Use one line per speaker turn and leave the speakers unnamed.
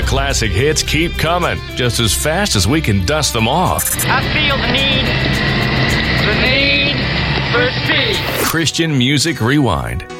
classic hits keep coming, just as fast as we can dust them off.
I feel the need for speed.
Christian Music Rewind.